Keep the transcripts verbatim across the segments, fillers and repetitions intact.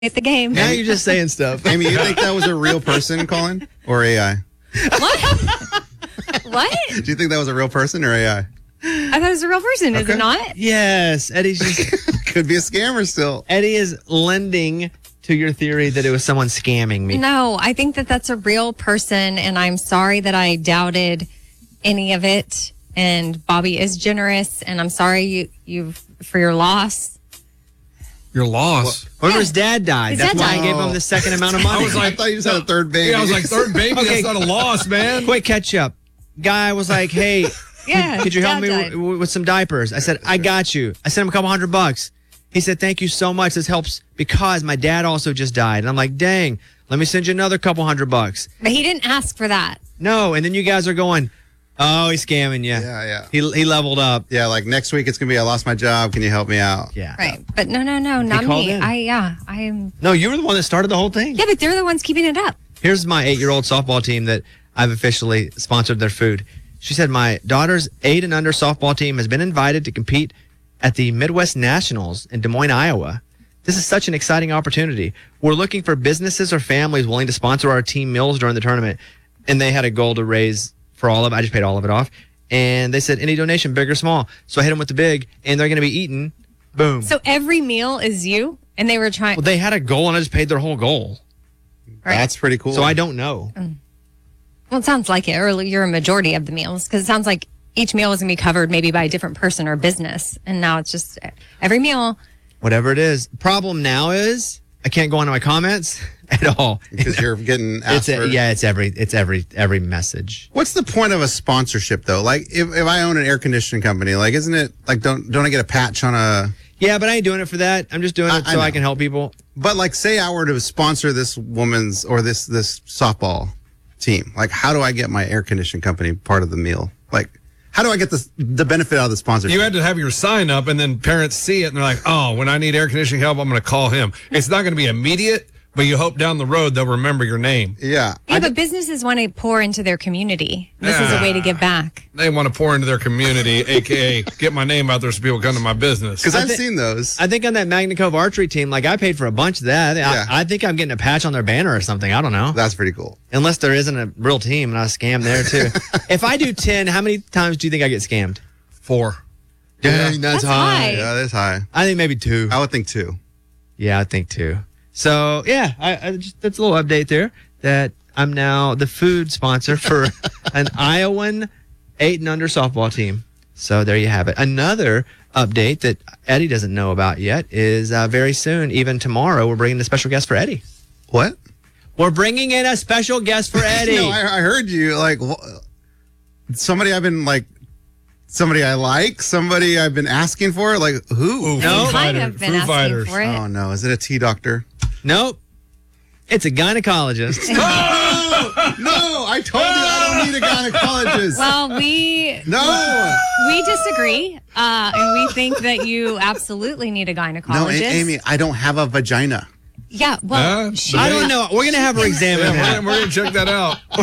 at the game. Now you're just saying stuff. Amy, you think that was a real person calling or A I? What? What? Do you think that was a real person or A I? I thought it was a real person. Is Okay. it not? Yes, Eddie's just Could be a scammer still. Eddie is lending to your theory that it was someone scamming me. No, I think that that's a real person, and I'm sorry that I doubted any of it. And Bobby is generous, and I'm sorry you you for your loss. Your loss. Remember his dad died. His That's dad why I died. gave him the second amount of money. I was like, I thought you just had a third baby. Yeah, I was like, third baby? Okay. That's not a loss, man. Quick catch up. Guy was like, hey, Yeah, could you help dad me died. w- with some diapers? I said, I got you. I sent him a couple hundred bucks. He said, thank you so much. This helps because my dad also just died. And I'm like, dang, let me send you another couple hundred bucks. But he didn't ask for that. No, and then you guys are going, oh, he's scamming you. Yeah, yeah. He, he leveled up. Yeah, like next week it's going to be, I lost my job. Can you help me out? Yeah. Right. But no, no, no, not called me. in. I, yeah, I am. No, you were the one that started the whole thing. Yeah, but they're the ones keeping it up. Here's my eight-year-old softball team that I've officially sponsored their food. She said, my daughter's eight and under softball team has been invited to compete at the Midwest Nationals in Des Moines, Iowa. This is such an exciting opportunity. We're looking for businesses or families willing to sponsor our team meals during the tournament. And they had a goal to raise for all of it. I just paid all of it off. And they said, any donation, big or small. So I hit them with the big, and they're going to be eaten. Boom. So every meal is you, and they were trying. Well, they had a goal, and I just paid their whole goal. Right. That's pretty cool. So I don't know. Well, it sounds like it, or you're a majority of the meals, because it sounds like each meal was going to be covered maybe by a different person or business. And now it's just every meal. Whatever it is. Problem now is I can't go into my comments at all. Because you're getting asked It's for... a, yeah, it's every it's every every message. What's the point of a sponsorship, though? Like, if, if I own an air conditioning company, like, isn't it, like, don't don't I get a patch on a... Yeah, but I ain't doing it for that. I'm just doing I- it I so I, know. can help people. But, like, say I were to sponsor this woman's or this this softball team. Like, how do I get my air conditioning company part of the meal? Like, how do I get the, the benefit out of the sponsorship? You had to have your sign up, and then parents see it, and they're like, oh, when I need air conditioning help, I'm going to call him. It's not going to be immediate, but you hope down the road they'll remember your name. Yeah. Yeah, I but d- businesses want to pour into their community. This is a way to give back. They want to pour into their community, a k a get my name out there so people come to my business. Because I've thi- seen those. I think on that Magna Cove archery team, like I paid for a bunch of that. Yeah. I, I think I'm getting a patch on their banner or something. I don't know. That's pretty cool. Unless there isn't a real team and I scam there too. If I do ten, how many times do you think I get scammed? Four. Dang, That's high. Yeah, that's high. I think maybe two. I would think two. Yeah, I think too. So yeah, I, I just that's a little update there that I'm now the food sponsor for an Iowan eight and under softball team. So there you have it. Another update that Eddie doesn't know about yet is uh, very soon, even tomorrow, we're bringing a special guest for Eddie. What? We're bringing in a special guest for Eddie. No, I, I heard you. Like, wh- somebody I've been, like, somebody I like, somebody I've been asking for. Like, who? Ooh, No. Foo Kind Fighter- of been Foo asking Fighters. for it. Oh, no. Is it a tea doctor? Nope. It's a gynecologist. No, I told you I don't need a gynecologist. Well, we no. we disagree, uh, and we think that you absolutely need a gynecologist. No, A- Amy, I don't have a vagina. Yeah, well, Huh? she, I don't know. We're going to have her examine Yeah, that. we're, we're going to check that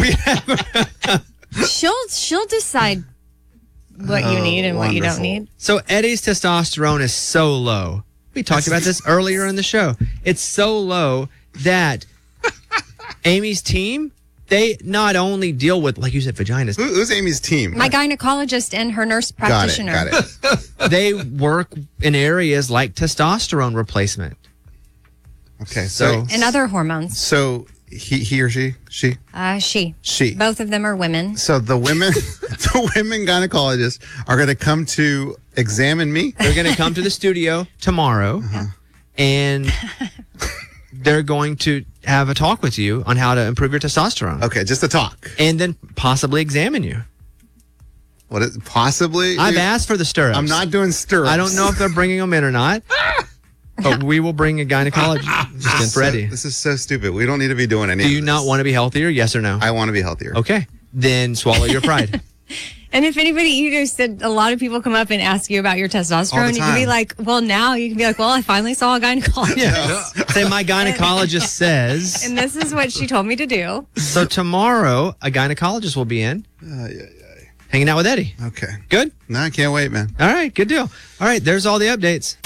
out. she'll she'll decide what you Oh, need and what you don't wonderful. need. So Eddie's testosterone is so low. We talked about this earlier in the show. It's so low that Amy's team, they not only deal with, like you said, vaginas, Who, who's Amy's team? My gynecologist and her nurse got it. practitioner. Got it. they work in areas like testosterone replacement. Okay, so And other hormones. so he he or she she Uh, she. she. Both of them are women. So the women the women gynecologists are going to come to examine me. They're going to come to the studio tomorrow and they're going to have a talk with you on how to improve your testosterone Okay, just a talk. and then possibly examine you. What is possibly? I've Dude, asked for the stirrups. I'm not doing stirrups. I don't know if they're bringing them in or not, but we will bring a gynecologist in for Eddie. This is so stupid. We don't need to be doing any. Do of you this. not want to be healthier? Yes or no? I want to be healthier. Okay. Then swallow your pride. And if anybody, you just said a lot of people come up and ask you about your testosterone, you can be time. like, well, now you can be like, well, I finally saw a gynecologist. Yeah. Say my gynecologist says. And this is what she told me to do. So tomorrow, a gynecologist will be in, Uh, yeah, yeah. hanging out with Eddie. Okay. Good? No, I can't wait, man. All right. Good deal. All right. There's all the updates.